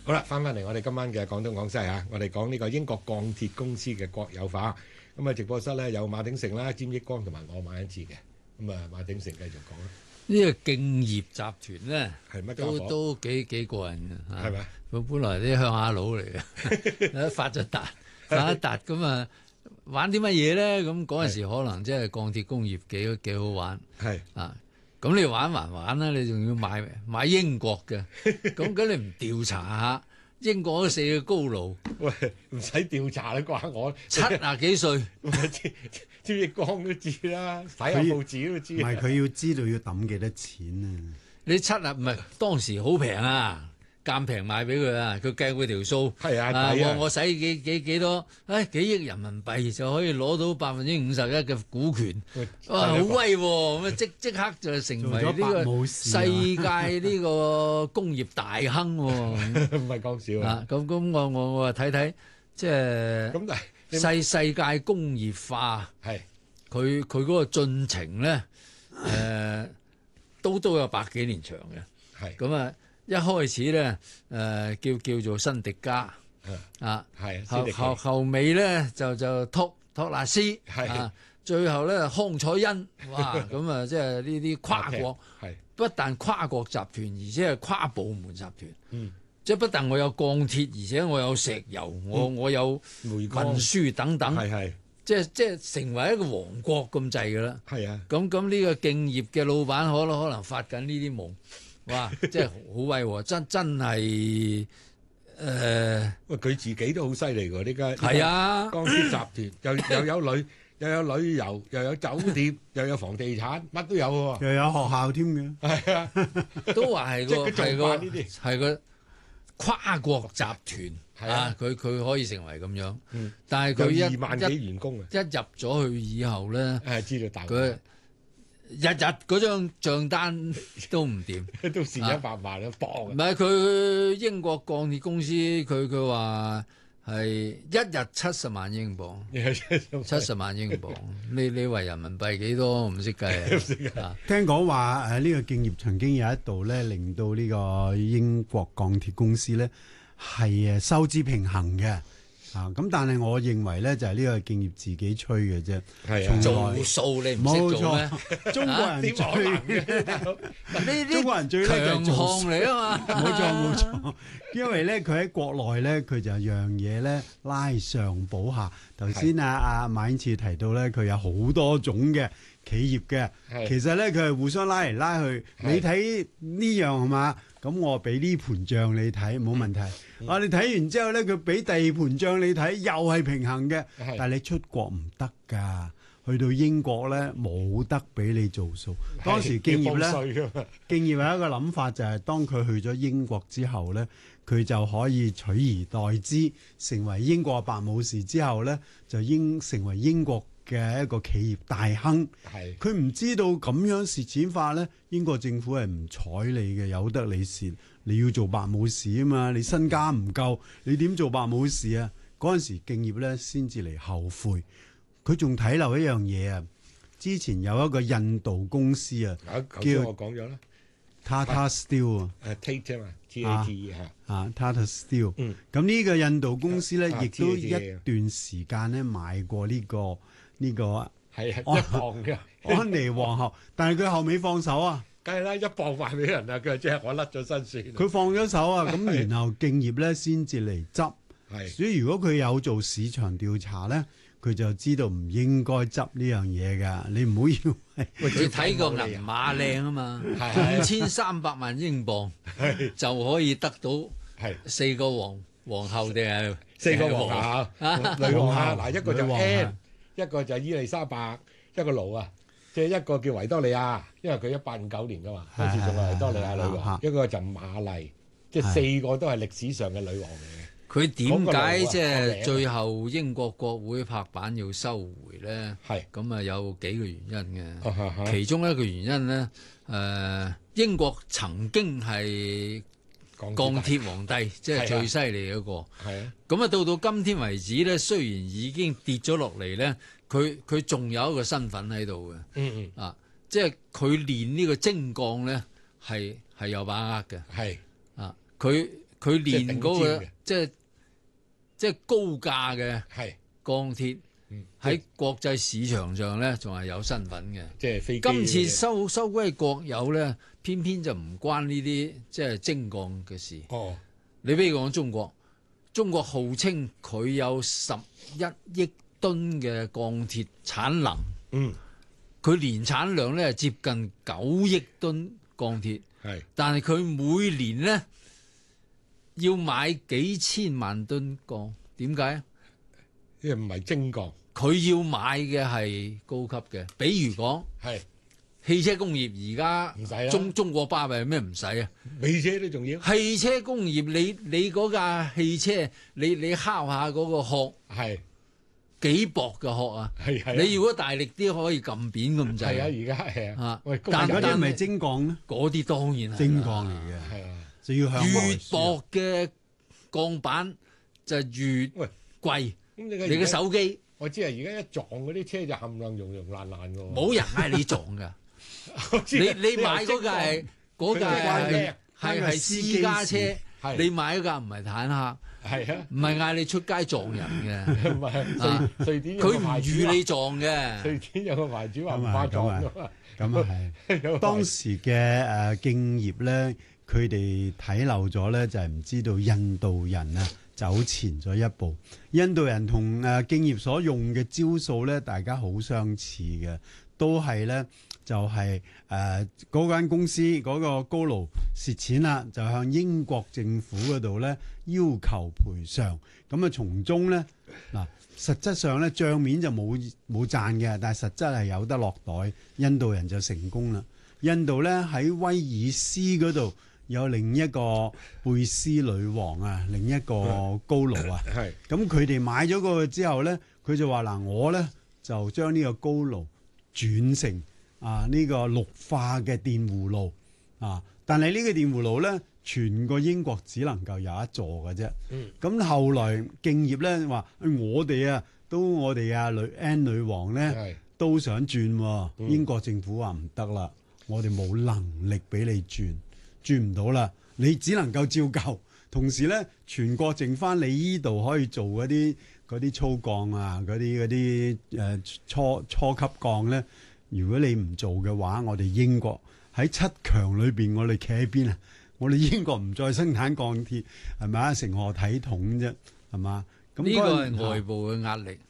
好啦，翻嚟我哋今晚嘅廣東廣西嚇，我哋講呢個英國鋼鐵公司嘅國有化。咁啊，直播室咧有馬鼎盛啦、詹益光同埋我馬恩志嘅。咁啊，馬鼎盛繼續講啦。 呢個敬業集團咧， 係乜都幾過癮嘅嚇， 係咪？ 佢本來啲鄉下佬嚟嘅，發咗達咁啊，玩啲乜嘢咧？咁嗰陣時可能即係鋼鐵工業幾好玩， 係啊。咁你玩還玩啦，你仲要買英國嘅，咁你唔調查下英國嗰4個高爐？ 喂，唔使調查啦啩，我 70幾歲， 詹益光都知啦，睇下報紙都知。 唔係佢要知道要抌幾多錢啊？ 你70唔係當時好平啊！咁平賣俾佢啊！佢計佢條數， 係啊， 我使幾多？幾億人民幣就可以攞到51%嘅股權，哇！好威喎！咁即刻就成為呢個世界呢個工業大亨喎！ 唔係講笑啊！ 咁我話睇即係咁，但係世界工業化係佢嗰個進程咧，都有100幾年長嘅，係咁啊！一開始咧，叫做新迪加，係後尾咧就托納斯，係最後咧康彩恩，哇！咁啊，即係呢啲跨國，係不但跨國集團，而且係跨部門集團，即係不但我有鋼鐵，而且我有石油，我有運輸等等，係即係成為一個王國咁滯㗎啦。係啊，咁呢個敬業嘅老闆可能發緊呢啲夢。哇！即係好威喎，真係喂，佢自己都好犀利喎！呢家係啊， 鋼鐵集團又有旅遊，又有酒店，又有房地產，乜都有喎。 又有學校添嘅。係啊， 都話係個跨國集團啊！佢可以成為咁樣，但係佢 2萬幾員工啊！ 一入咗去以後咧， 知道大佢。日嗰張帳單都唔掂， 都蝕100萬一磅。 唔係佢英國鋼鐵公司，佢話係一日70萬英鎊，70萬英鎊。你為人民幣幾多？唔識計啊！ 聽講話呢個敬業曾經有一度咧，令到呢個英國鋼鐵公司咧係收支平衡嘅。咁但係我認為咧就係呢個敬業自己吹嘅啫， 係啊，做數你唔識做咩？ 中國人最中國人最叻就係做數嚟啊嘛， 冇錯，因為咧佢喺國內咧佢就樣嘢咧拉上補下。頭先阿馬恩賜提到咧佢有好多種嘅企業嘅，其實咧佢係互相拉嚟拉去。你睇呢樣係嘛？咁我俾呢盤帳你睇冇問題。你睇完之後咧，佢俾第二盤帳你睇，又係平衡嘅。但係你出國唔得㗎，去到英國咧冇得俾你做數。當時敬業咧，敬業有一個諗法就係，當佢去咗英國之後咧，佢就可以取而代之，成為英國嘅白武士之後咧，就成為英國嘅一個企業大亨。係佢唔知道咁樣蝕錢法咧，英國政府係唔睬你嘅，由得你蝕。你要做白武士啊嘛，你身家唔夠，你點做白武士啊？嗰陣時敬業咧先至嚟後悔。佢仲睇漏一樣嘢啊！之前有一個印度公司啊， 叫我講咗啦 Tata Steel 啊 ，Tate 啊嘛 ，Tate Tata Steel。咁呢個印度公司咧，亦都一段時間咧買過呢個係1磅嘅安妮皇后，但係佢後尾放手啊。 梗係啦，1磅賣俾人啦，佢即係我甩咗身算。 佢放咗手啊，咁然後敬業咧先至嚟執。係，所以如果佢有做市場調查咧，佢就知道唔應該執呢樣嘢㗎。你唔好以為佢睇個銀碼靚啊嘛，5300萬英鎊就可以得到4個皇后定係 4個皇后女皇后嗱，一個就 Anne，一個就伊麗莎白，一個盧啊。即係一個叫維多利亞，因為佢1859年噶嘛，開始仲係維多利亞女王。一個就瑪麗，即係4個都係歷史上嘅女王嚟嘅。 佢點解即係最後英國國會拍板要收回咧？係咁啊，有幾個原因嘅。其中一個原因咧，英國曾經係鋼鐵皇帝，即係最犀利嗰個。係啊。咁啊，到今天為止咧，雖然已經跌咗落嚟咧。佢仲有一個身份喺度嘅，即係佢練呢個精鋼咧係有把握嘅，係啊，佢佢連嗰個即係高價嘅鋼鐵喺國際市場上咧，仲係有身份嘅。 即係飛機。 今次收歸國有咧，偏偏就唔關呢啲即係精鋼嘅事。哦，你比如講中國號稱佢有11億噸嘅鋼鐵產能。嗯，佢年產量咧接近9億噸鋼鐵。係，但係佢每年咧要買幾千萬噸鋼，點解啊？ 因為唔係精鋼， 佢要買嘅係高級嘅，比如講係汽車工業而家唔使啦，中國巴閉咩唔使啊？ 美車都仲要。 汽車工業你嗰架汽車，你敲下嗰個殼係幾薄嘅殼啊？係你如果大力啲可以撳扁咁滯。 係啊，而家係啊。喂， 但嗰啲係咪精鋼咧？ 嗰啲當然係精鋼嚟嘅，係啊，就要向越薄嘅鋼板就越貴。你嘅手機， 我知啊，而家一撞嗰啲車就冚唪唥溶爛爛㗎喎。 冇人嗌你撞㗎，你買嗰架係私家車，你買嗰架唔係坦克，係啊，唔係嗌你出街撞人嘅，唔係瑞典佢唔預你撞嘅。 瑞典有個牌子話唔怕撞㗎嘛。 咁啊係，當時嘅敬業咧，佢哋睇漏咗咧，就係唔知道印度人啊走前咗一步。印度人同敬業所用嘅招數咧，大家好相似嘅，都係咧就係嗰間公司嗰個高爐蝕錢啦，就向英國政府嗰度咧要求賠償。咁啊從中咧嗱，實質上咧帳面就冇賺嘅，但係實質係有得落袋。印度人就成功啦。印度咧喺威爾斯嗰度有另一個貝斯女王啊，另一個高爐啊。係。咁佢哋買咗個之後咧，佢就話嗱，我咧就將呢個高爐轉成呢個綠化嘅電葫蘆啊。但係呢個電葫蘆咧，全個英國只能夠有一座嘅啫。咁後來敬業咧話，我哋女王咧都想轉，英國政府話唔得啦，我哋冇能力俾你轉唔到啦，你只能夠照舊。同時咧，全國剩翻你依度可以做嗰啲粗鋼啊，嗰啲初級鋼咧，如果你唔做嘅話，我哋英國喺7強裏邊，我哋企喺邊啊？我哋英國唔再生產鋼鐵，係咪啊？成何體統啫？係嘛？咁呢個係外部嘅壓力。